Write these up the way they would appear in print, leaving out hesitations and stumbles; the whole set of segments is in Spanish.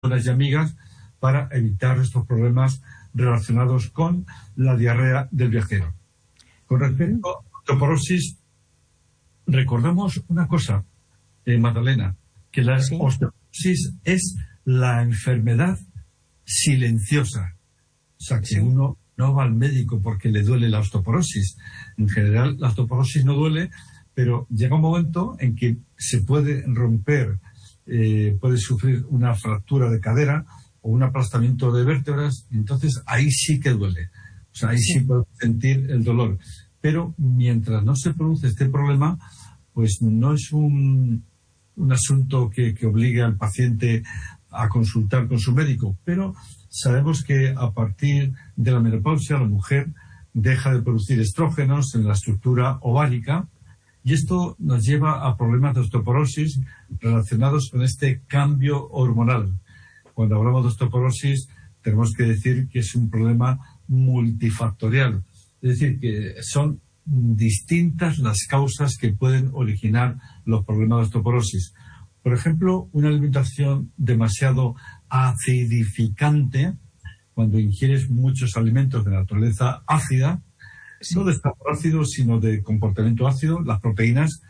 buenas y amigas para evitar estos problemas relacionados con la diarrea del viajero. Con respecto a la osteoporosis, recordamos una cosa, Magdalena, que la osteoporosis es la enfermedad silenciosa. O sea, que uno no va al médico porque le duele la osteoporosis. En general, la osteoporosis no duele, pero llega un momento en que se puede romper, puede sufrir una fractura de cadera o un aplastamiento de vértebras, entonces ahí sí que duele. O sea, ahí sí puede sentir el dolor. Pero mientras no se produce este problema, pues no es un asunto que obligue al paciente a consultar con su médico, pero sabemos que a partir de la menopausia la mujer deja de producir estrógenos en la estructura ovárica y esto nos lleva a problemas de osteoporosis relacionados con este cambio hormonal. Cuando hablamos de osteoporosis tenemos que decir que es un problema multifactorial, es decir, que son distintas las causas que pueden originar los problemas de osteoporosis. Por ejemplo, una alimentación demasiado acidificante, cuando ingieres muchos alimentos de naturaleza ácida, no de estado ácido, sino de comportamiento ácido. Las proteínas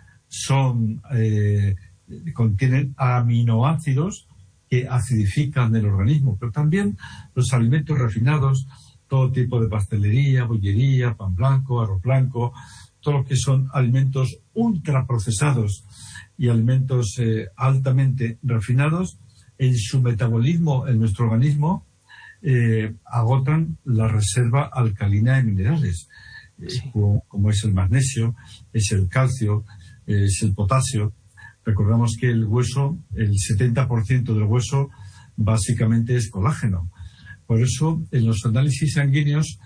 contienen aminoácidos que acidifican el organismo, pero también los alimentos refinados, todo tipo de pastelería, bollería, pan blanco, arroz blanco, todo lo que son alimentos ultraprocesados y alimentos altamente refinados, en su metabolismo en nuestro organismo agotan la reserva alcalina de minerales, como es el magnesio, es el calcio, es el potasio. Recordamos que el hueso, el 70% del hueso básicamente es colágeno. Por eso, en los análisis sanguíneos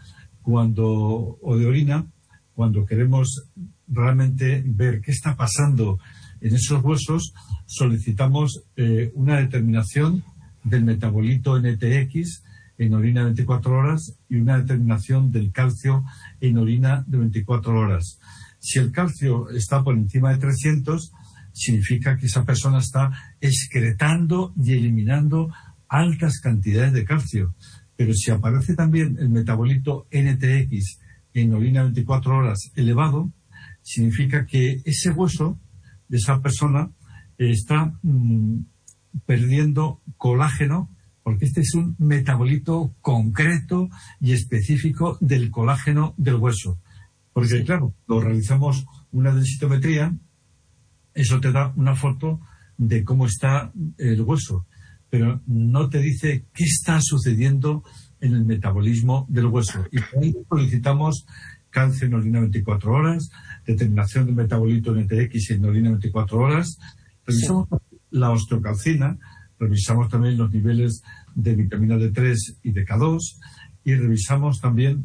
o de orina, cuando queremos realmente ver qué está pasando en esos huesos, solicitamos una determinación del metabolito NTX en orina de 24 horas y una determinación del calcio en orina de 24 horas. Si el calcio está por encima de 300, significa que esa persona está excretando y eliminando altas cantidades de calcio. Pero si aparece también el metabolito NTX en orina 24 horas elevado, significa que ese hueso de esa persona está perdiendo colágeno, porque este es un metabolito concreto y específico del colágeno del hueso. Porque, claro, lo realizamos una densitometría, eso te da una foto de cómo está el hueso, pero no te dice qué está sucediendo en el metabolismo del hueso. Y por ahí solicitamos calcio en orina 24 horas, determinación del metabolito NTX en orina 24 horas, revisamos la osteocalcina, revisamos también los niveles de vitamina D3 y de K2 y revisamos también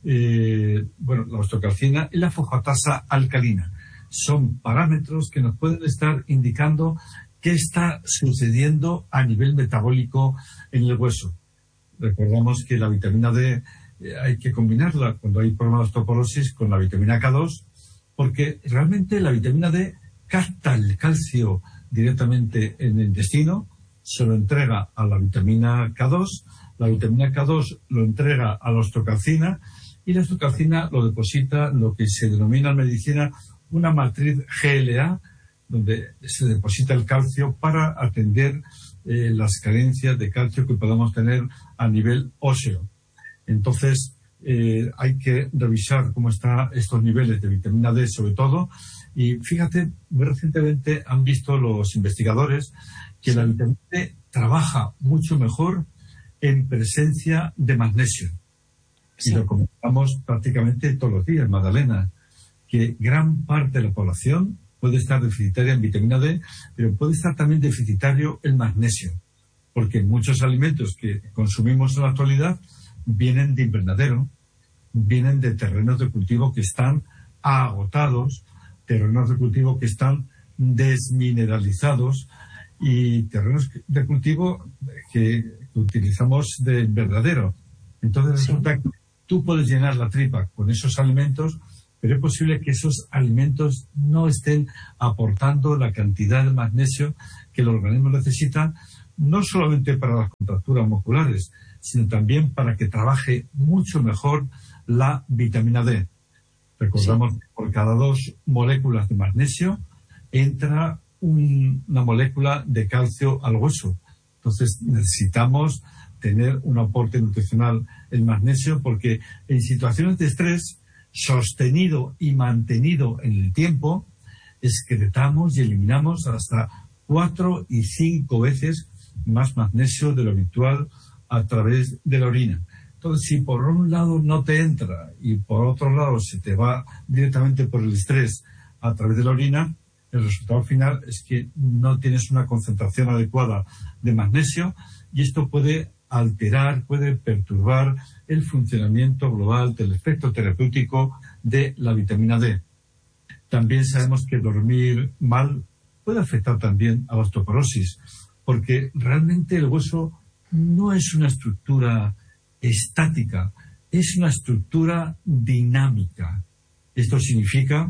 la osteocalcina y la fosfatasa alcalina. Son parámetros que nos pueden estar indicando qué está sucediendo a nivel metabólico en el hueso. Recordamos que la vitamina D hay que combinarla cuando hay problemas de osteoporosis con la vitamina K2, porque realmente la vitamina D capta el calcio directamente en el intestino, se lo entrega a la vitamina K2, la vitamina K2 lo entrega a la osteocalcina y la osteocalcina lo deposita en lo que se denomina en medicina una matriz GLA, donde se deposita el calcio para atender las carencias de calcio que podamos tener a nivel óseo. Entonces, hay que revisar cómo están estos niveles de vitamina D sobre todo. Y fíjate, muy recientemente han visto los investigadores que la vitamina D trabaja mucho mejor en presencia de magnesio. Y lo comentamos prácticamente todos los días, Magdalena, que gran parte de la población puede estar deficitaria en vitamina D, pero puede estar también deficitario el magnesio, porque muchos alimentos que consumimos en la actualidad vienen de invernadero, vienen de terrenos de cultivo que están agotados, terrenos de cultivo que están desmineralizados y terrenos de cultivo que utilizamos de invernadero. Entonces resulta que tú puedes llenar la tripa con esos alimentos, pero es posible que esos alimentos no estén aportando la cantidad de magnesio que el organismo necesita no solamente para las contracturas musculares, sino también para que trabaje mucho mejor la vitamina D. Recordamos que por cada 2 moléculas de magnesio entra una molécula de calcio al hueso. Entonces necesitamos tener un aporte nutricional en magnesio, porque en situaciones de estrés sostenido y mantenido en el tiempo, excretamos y eliminamos hasta 4 y 5 veces más magnesio de lo habitual a través de la orina. Entonces, si por un lado no te entra y por otro lado se te va directamente por el estrés a través de la orina, el resultado final es que no tienes una concentración adecuada de magnesio, y esto puede alterar, puede perturbar el funcionamiento global del efecto terapéutico de la vitamina D. También sabemos que dormir mal puede afectar también a la osteoporosis, porque realmente el hueso no es una estructura estática, es una estructura dinámica. Esto significa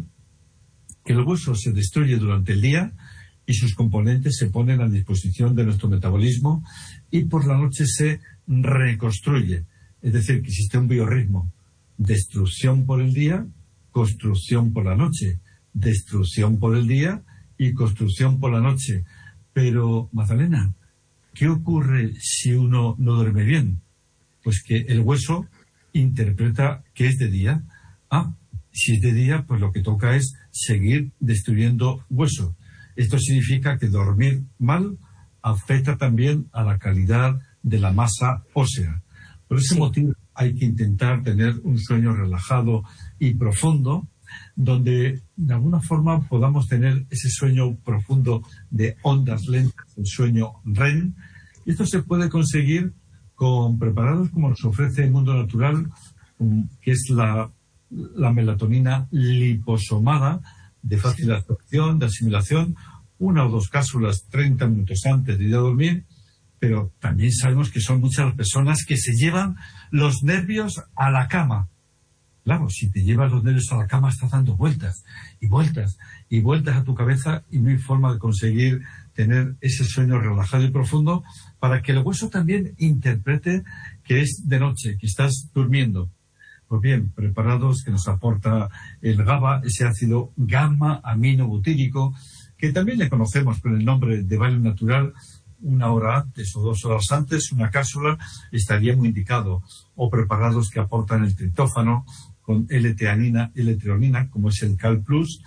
que el hueso se destruye durante el día y sus componentes se ponen a disposición de nuestro metabolismo, y por la noche se reconstruye. Es decir, que existe un biorritmo: destrucción por el día, construcción por la noche, destrucción por el día y construcción por la noche. Pero, Magdalena, ¿qué ocurre si uno no duerme bien? Pues que el hueso interpreta que es de día. Si es de día, pues lo que toca es seguir destruyendo hueso. Esto significa que dormir mal afecta también a la calidad de la masa ósea. Por ese motivo hay que intentar tener un sueño relajado y profundo, donde de alguna forma podamos tener ese sueño profundo de ondas lentas, el sueño REM. Y esto se puede conseguir con preparados como nos ofrece el mundo natural, que es la melatonina liposomada, de fácil absorción, de asimilación, 1 o 2 cápsulas 30 minutos antes de ir a dormir. Pero también sabemos que son muchas las personas que se llevan los nervios a la cama. Claro, si te llevas los nervios a la cama, estás dando vueltas y vueltas y vueltas a tu cabeza, y no hay forma de conseguir tener ese sueño relajado y profundo para que el hueso también interprete que es de noche, que estás durmiendo. Pues bien, preparados que nos aporta el GABA, ese ácido gamma-aminobutírico, que también le conocemos con el nombre de Valium Natural. 1 hora antes o 2 horas antes, una cápsula estaría muy indicado. O preparados que aportan el triptófano con L-teanina, L-treonina, como es el Cal Plus,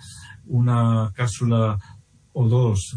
una cápsula o 2,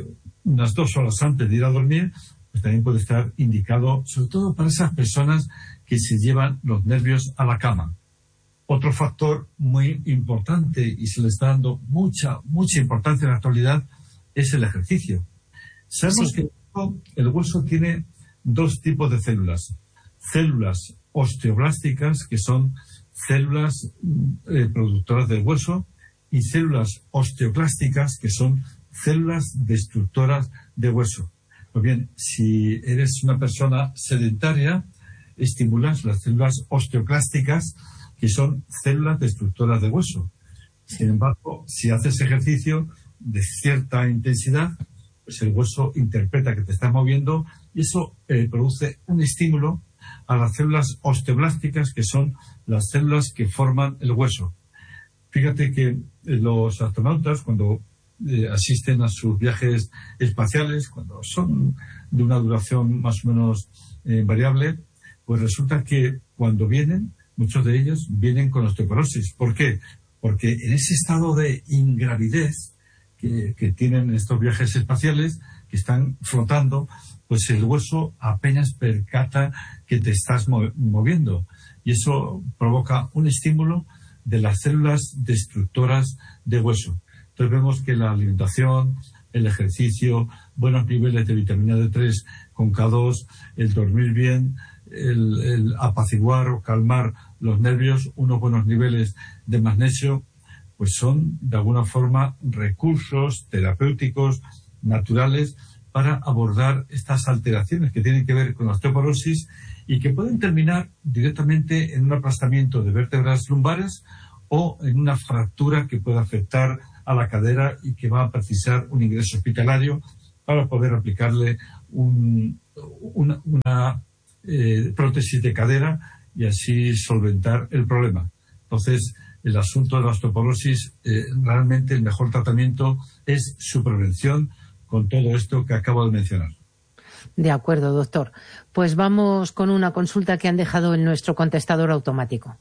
unas 2 horas antes de ir a dormir, pues también puede estar indicado, sobre todo para esas personas que se llevan los nervios a la cama. Otro factor muy importante, y se le está dando mucha importancia en la actualidad, es el ejercicio. Sabemos que el hueso tiene 2 tipos de células. Células osteoblásticas, que son células productoras del hueso, y células osteoclásticas, que son células destructoras de hueso. Pues bien, si eres una persona sedentaria, estimulas las células osteoclásticas, que son células destructoras de hueso. Sin embargo, si haces ejercicio de cierta intensidad, pues el hueso interpreta que te estás moviendo, y eso produce un estímulo a las células osteoblásticas, que son las células que forman el hueso. Fíjate que los astronautas, cuando asisten a sus viajes espaciales, cuando son de una duración más o menos variable, pues resulta que cuando vienen, muchos de ellos vienen con osteoporosis. ¿Por qué? Porque en ese estado de ingravidez que tienen estos viajes espaciales, que están flotando, pues el hueso apenas percata que te estás moviendo, y eso provoca un estímulo de las células destructoras de hueso. Entonces vemos que la alimentación, el ejercicio, buenos niveles de vitamina D3 con K2, el dormir bien, el apaciguar o calmar los nervios, unos buenos niveles de magnesio, pues son de alguna forma recursos terapéuticos naturales para abordar estas alteraciones que tienen que ver con la osteoporosis, y que pueden terminar directamente en un aplastamiento de vértebras lumbares o en una fractura que pueda afectar a la cadera y que va a precisar un ingreso hospitalario para poder aplicarle una prótesis de cadera y así solventar el problema. Entonces, el asunto de la osteoporosis, realmente el mejor tratamiento es su prevención con todo esto que acabo de mencionar. De acuerdo, doctor. Pues vamos con una consulta que han dejado en nuestro contestador automático.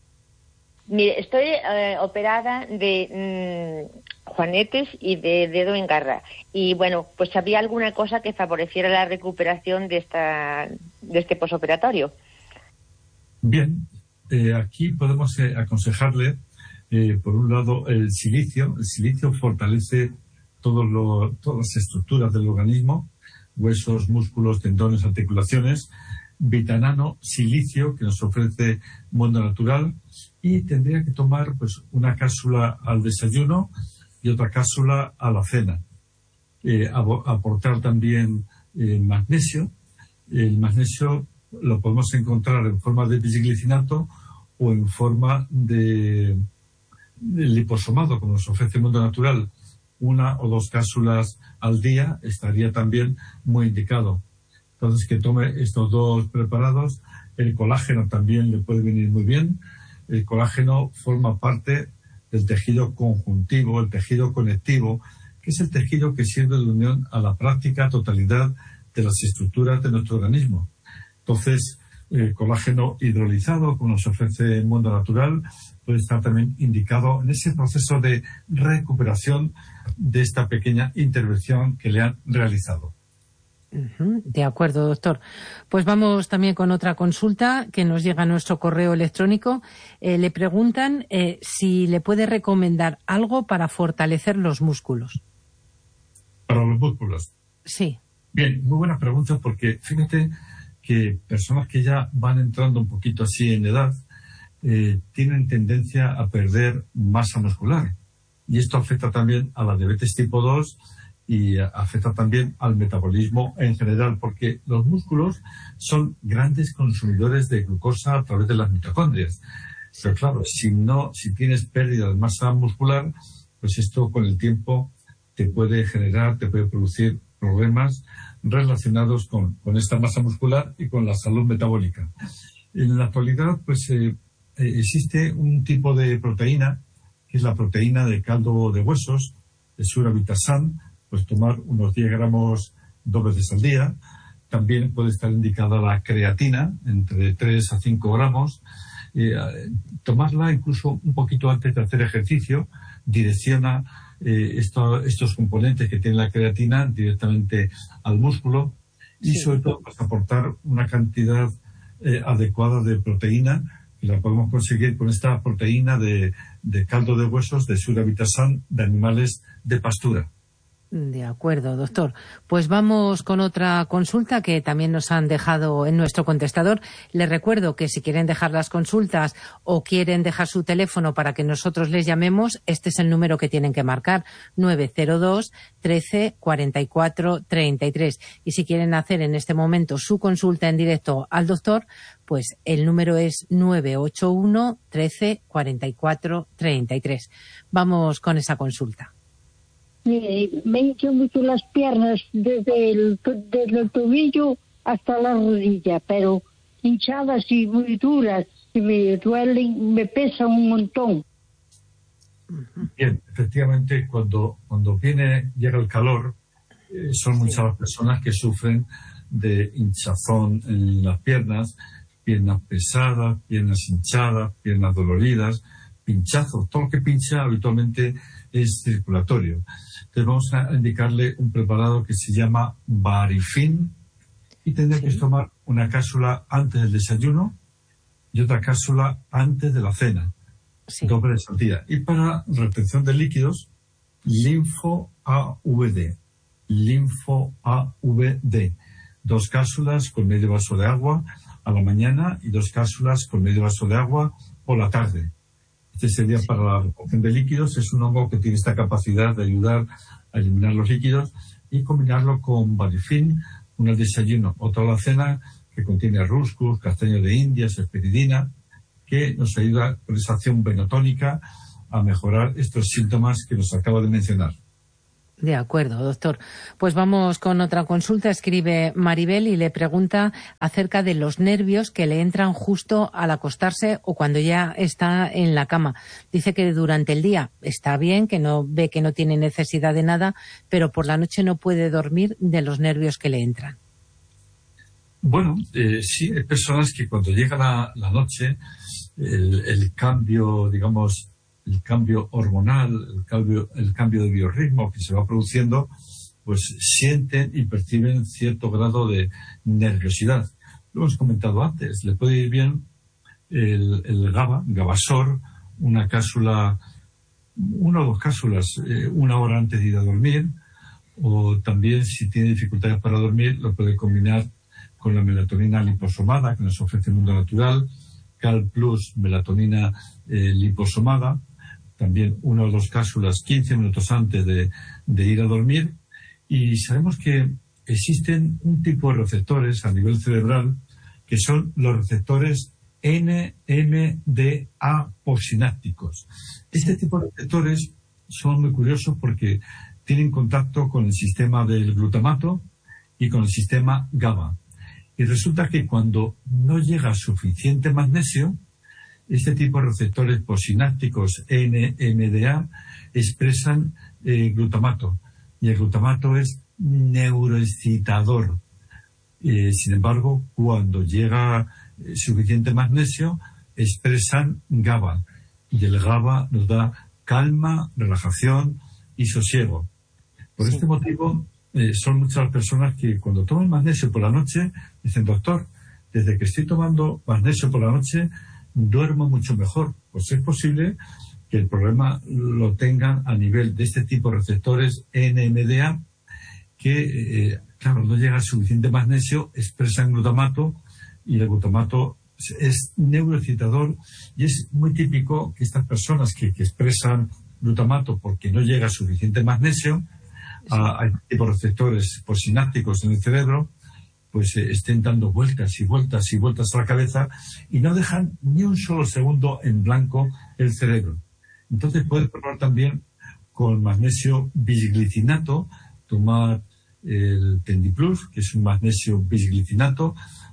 Mire, estoy operada de juanetes y de dedo en garra. Y bueno, pues había alguna cosa que favoreciera la recuperación de este posoperatorio. Bien, aquí podemos aconsejarle, por un lado, el silicio. El silicio fortalece todas las estructuras del organismo, huesos, músculos, tendones, articulaciones. Vitanano, silicio, que nos ofrece Mundo Natural, y tendría que tomar pues una cápsula al desayuno y otra cápsula a la cena. Aportar también magnesio. El magnesio lo podemos encontrar en forma de bisglicinato o en forma de liposomado, como nos ofrece Mundo Natural. 1 o 2 cápsulas al día estaría también muy indicado. Entonces, que tome estos 2 preparados. El colágeno también le puede venir muy bien. El colágeno forma parte del tejido conjuntivo, el tejido conectivo, que es el tejido que sirve de unión a la práctica totalidad de las estructuras de nuestro organismo. Entonces, el colágeno hidrolizado, como nos ofrece el Mundo Natural, puede estar también indicado en ese proceso de recuperación de esta pequeña intervención que le han realizado. De acuerdo, doctor. Pues vamos también con otra consulta que nos llega a nuestro correo electrónico. Le preguntan si le puede recomendar algo para fortalecer los músculos. ¿Para los músculos? Sí. Bien, muy buena pregunta, porque fíjate que personas que ya van entrando un poquito así en edad tienen tendencia a perder masa muscular. Y esto afecta también a la diabetes tipo 2 y afecta también al metabolismo en general, porque los músculos son grandes consumidores de glucosa a través de las mitocondrias. Pero claro, si tienes pérdida de masa muscular, pues esto con el tiempo te puede producir problemas relacionados con esta masa muscular y con la salud metabólica. En la actualidad, pues existe un tipo de proteína, que es la proteína de caldo de huesos, de Suravitasan, pues tomar unos 10 gramos 2 veces al día. También puede estar indicada la creatina, entre 3 a 5 gramos. Tomarla incluso un poquito antes de hacer ejercicio direcciona estos componentes que tiene la creatina directamente al músculo y sobre todo pues, aportar una cantidad adecuada de proteína, que la podemos conseguir con esta proteína de caldo de huesos de Suravitasan de animales de pastura. De acuerdo, doctor. Pues vamos con otra consulta que también nos han dejado en nuestro contestador. Les recuerdo que si quieren dejar las consultas o quieren dejar su teléfono para que nosotros les llamemos, este es el número que tienen que marcar, 902 13 44 33. Y si quieren hacer en este momento su consulta en directo al doctor, pues el número es 981 13 44 33. Vamos con esa consulta. Me hinchan mucho las piernas desde el tobillo hasta la rodilla, pero hinchadas y muy duras, y me duelen, me pesan un montón. Bien, efectivamente, cuando llega el calor, son muchas las personas que sufren de hinchazón en las piernas pesadas, piernas hinchadas, piernas doloridas, pinchazos. Todo lo que pincha habitualmente es circulatorio. Entonces vamos a indicarle un preparado que se llama Varifin y tendrá que tomar una cápsula antes del desayuno y otra cápsula antes de la cena, 2 veces al día. Y para retención de líquidos, Linfo-AVD. 2 cápsulas con medio vaso de agua a la mañana y 2 cápsulas con medio vaso de agua por la tarde. Este sería para la retención de líquidos. Es un hongo que tiene esta capacidad de ayudar a eliminar los líquidos y combinarlo con Varifin, uno al desayuno, otro a la cena, que contiene ruscus, castaño de indias, esperidina, que nos ayuda con esa acción venotónica a mejorar estos síntomas que nos acabo de mencionar. De acuerdo, doctor. Pues vamos con otra consulta. Escribe Maribel y le pregunta acerca de los nervios que le entran justo al acostarse o cuando ya está en la cama. Dice que durante el día está bien, que no ve que no tiene necesidad de nada, pero por la noche no puede dormir de los nervios que le entran. Bueno, sí, hay personas que cuando llega la noche, el cambio, digamos, el cambio hormonal, el cambio de biorritmo que se va produciendo, pues sienten y perciben cierto grado de nerviosidad. Lo hemos comentado antes, le puede ir bien el Gabasor, una cápsula, una o dos cápsulas, una hora antes de ir a dormir, o también si tiene dificultades para dormir, lo puede combinar con la melatonina liposomada que nos ofrece el mundo natural, Cal Plus, melatonina liposomada, también una o dos cápsulas 15 minutos antes de ir a dormir. Y sabemos que existen un tipo de receptores a nivel cerebral que son los receptores NMDA postsinápticos. Este tipo de receptores son muy curiosos porque tienen contacto con el sistema del glutamato y con el sistema GABA. Y resulta que cuando no llega suficiente magnesio, este tipo de receptores postsinápticos NMDA expresan glutamato. Y el glutamato es neuroexcitador. Sin embargo, cuando llega suficiente magnesio, expresan GABA. Y el GABA nos da calma, relajación y sosiego. Por este motivo, son muchas las personas que cuando toman magnesio por la noche dicen: doctor, desde que estoy tomando magnesio por la noche duermo mucho mejor. Pues es posible que el problema lo tengan a nivel de este tipo de receptores NMDA que, claro, no llega suficiente magnesio, expresan glutamato y el glutamato es neuroexcitador y es muy típico que estas personas que expresan glutamato porque no llega suficiente magnesio a tipo de receptores postsinápticos en el cerebro, pues estén dando vueltas y vueltas y vueltas a la cabeza y no dejan ni un solo segundo en blanco el cerebro. Entonces puedes probar también con magnesio bisglicinato, tomar el Tendiplus, que es un magnesio bisglicinato,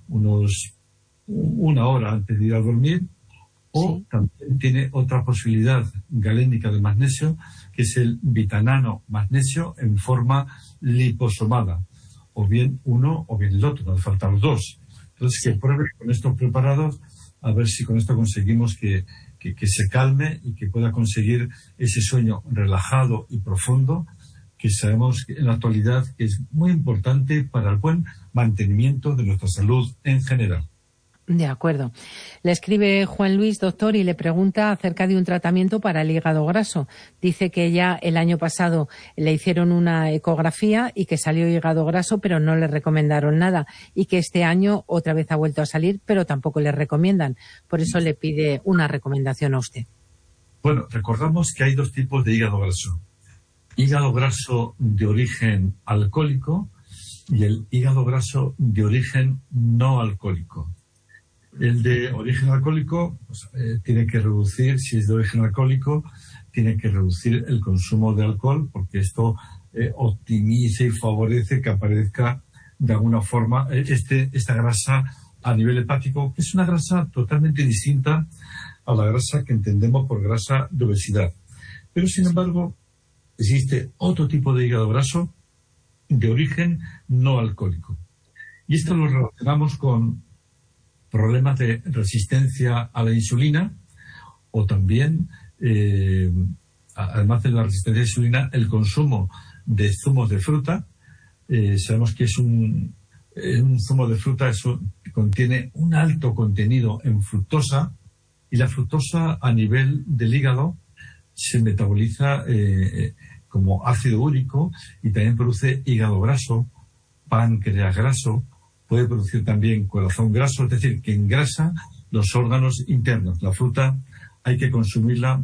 una hora antes de ir a dormir, o también tiene otra posibilidad galénica de magnesio, que es el Vitanano magnesio en forma liposomada. O bien uno o bien el otro, no hace falta los dos. Entonces, que pruebe con estos preparados, a ver si con esto conseguimos que se calme y que pueda conseguir ese sueño relajado y profundo, que sabemos que en la actualidad es muy importante para el buen mantenimiento de nuestra salud en general. De acuerdo. Le escribe Juan Luis, doctor, y le pregunta acerca de un tratamiento para el hígado graso. Dice que ya el año pasado le hicieron una ecografía y que salió hígado graso, pero no le recomendaron nada. Y que este año otra vez ha vuelto a salir, pero tampoco le recomiendan. Por eso le pide una recomendación a usted. Bueno, recordamos que hay dos tipos de hígado graso. Hígado graso de origen alcohólico y el hígado graso de origen no alcohólico. El de origen alcohólico pues, tiene que reducir, si es de origen alcohólico, tiene que reducir el consumo de alcohol porque esto optimiza y favorece que aparezca de alguna forma esta grasa a nivel hepático, que es una grasa totalmente distinta a la grasa que entendemos por grasa de obesidad. Pero sin embargo, existe otro tipo de hígado graso de origen no alcohólico. Y esto lo relacionamos con problemas de resistencia a la insulina o también, además de la resistencia a la insulina, el consumo de zumos de fruta. Sabemos que es un zumo de fruta, eso contiene un alto contenido en fructosa y la fructosa a nivel del hígado se metaboliza como ácido úrico y también produce hígado graso, páncreas graso, puede producir también corazón graso, es decir, que engrasa los órganos internos. La fruta hay que consumirla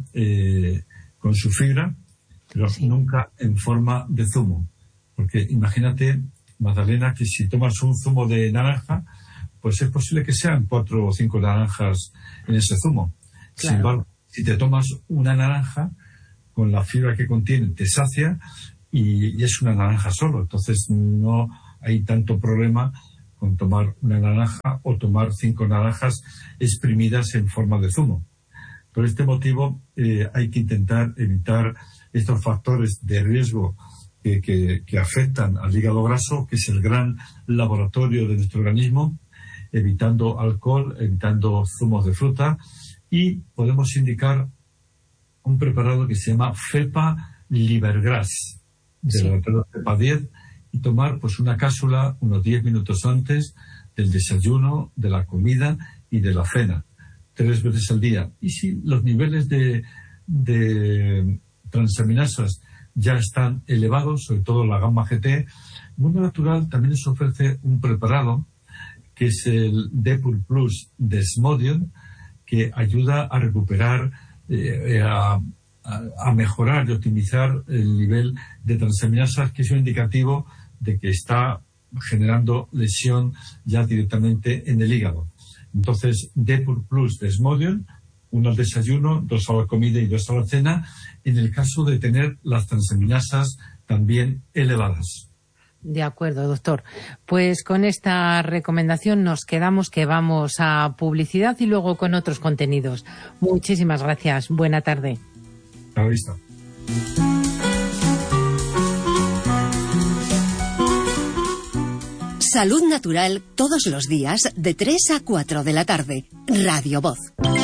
con su fibra, pero nunca en forma de zumo. Porque imagínate, Magdalena, que si tomas un zumo de naranja, pues es posible que sean 4 o 5 naranjas en ese zumo. Claro. Sin embargo, si te tomas una naranja, con la fibra que contiene te sacia y es una naranja solo. Entonces no hay tanto problema con tomar una naranja o tomar 5 naranjas exprimidas en forma de zumo. Por este motivo hay que intentar evitar estos factores de riesgo que afectan al hígado graso, que es el gran laboratorio de nuestro organismo, evitando alcohol, evitando zumos de fruta, y podemos indicar un preparado que se llama Fepa Livergrass, del laboratorio Fepa 10, y tomar pues una cápsula unos 10 minutos antes del desayuno, de la comida y de la cena, 3 veces al día. Y si los niveles de transaminasas ya están elevados, sobre todo la gamma GT, Mundo Natural también nos ofrece un preparado que es el Depur Plus Desmodium, que ayuda a recuperar, a mejorar y optimizar el nivel de transaminasas, que es un indicativo de que está generando lesión ya directamente en el hígado. Entonces, Depur Plus Desmodium, 1 al desayuno, 2 a la comida y 2 a la cena, en el caso de tener las transaminasas también elevadas. De acuerdo, doctor. Pues con esta recomendación nos quedamos, que vamos a publicidad y luego con otros contenidos. Muchísimas gracias. Buena tarde. A la vista. Salud Natural todos los días de 3 a 4 de la tarde. Radio Voz.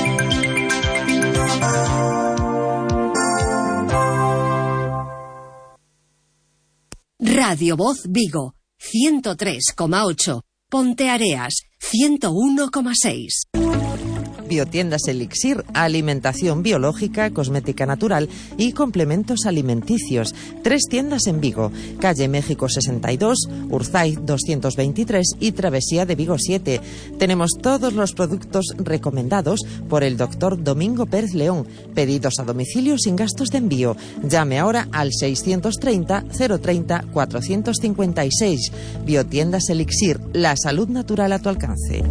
Radio Voz Vigo, 103,8. Ponteareas, 101,6. Biotiendas Elixir, alimentación biológica, cosmética natural y complementos alimenticios. 3 tiendas en Vigo, calle México 62, Urzaiz 223 y Travesía de Vigo 7. Tenemos todos los productos recomendados por el doctor Domingo Pérez León. Pedidos a domicilio sin gastos de envío. Llame ahora al 630 030 456. Biotiendas Elixir, la salud natural a tu alcance.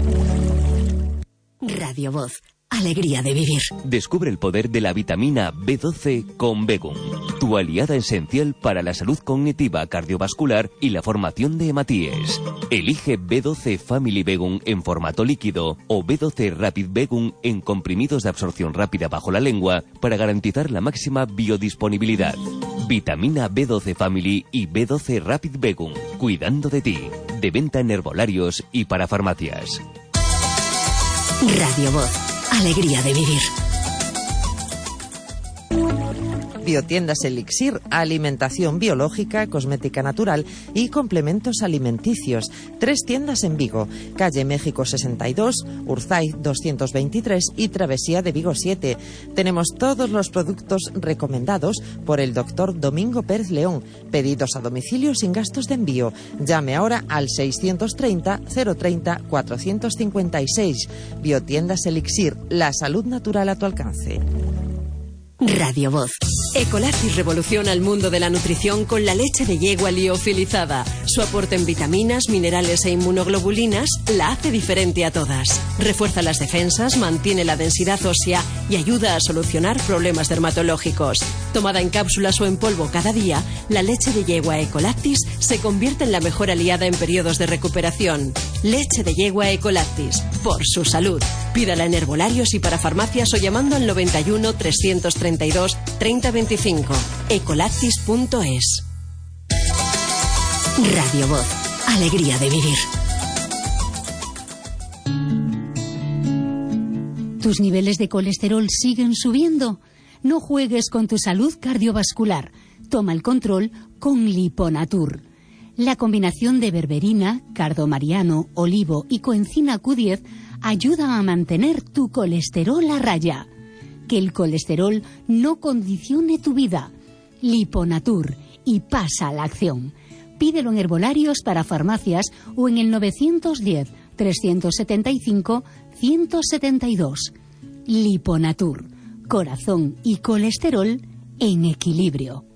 Radio Voz, alegría de vivir. Descubre el poder de la vitamina B12 con Begum, tu aliada esencial para la salud cognitiva, cardiovascular y la formación de hematíes. Elige B12 Family Begum en formato líquido o B12 Rapid Begum en comprimidos de absorción rápida bajo la lengua para garantizar la máxima biodisponibilidad. Vitamina B12 Family y B12 Rapid Begum, cuidando de ti. De venta en herbolarios y para farmacias. Radio Voz, alegría de vivir. Biotiendas Elixir, alimentación biológica, cosmética natural y complementos alimenticios. 3 tiendas en Vigo, calle México 62, Urzaiz 223 y Travesía de Vigo 7. Tenemos todos los productos recomendados por el doctor Domingo Pérez León. Pedidos a domicilio sin gastos de envío. Llame ahora al 630 030 456. Biotiendas Elixir, la salud natural a tu alcance. Radio Voz. Ecolactis revoluciona el mundo de la nutrición con la leche de yegua liofilizada. Su aporte en vitaminas, minerales e inmunoglobulinas la hace diferente a todas. Refuerza las defensas, mantiene la densidad ósea y ayuda a solucionar problemas dermatológicos. Tomada en cápsulas o en polvo cada día, la leche de yegua Ecolactis se convierte en la mejor aliada en periodos de recuperación. Leche de yegua Ecolactis, por su salud. Pídala en herbolarios y para farmacias o llamando al 91 332 3025. Ecolactis.es. Radio Voz, alegría de vivir. ¿Tus niveles de colesterol siguen subiendo? No juegues con tu salud cardiovascular. Toma el control con Liponatur. La combinación de berberina, cardomariano, olivo y coenzima Q10 ayuda a mantener tu colesterol a raya. Que el colesterol no condicione tu vida. Liponatur, y pasa a la acción. Pídelo en herbolarios para farmacias o en el 910 375 172. Liponatur, corazón y colesterol en equilibrio.